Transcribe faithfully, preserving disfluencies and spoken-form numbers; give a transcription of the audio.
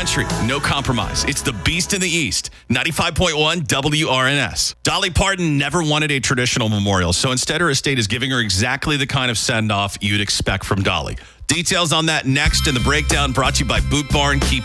country, no compromise. It's the Beast in the East, ninety-five point one W R N S. Dolly Parton never wanted a traditional memorial, so instead her estate is giving her exactly the kind of send-off you'd expect from Dolly. Details on that next in the breakdown, brought to you by Boot Barn. Keep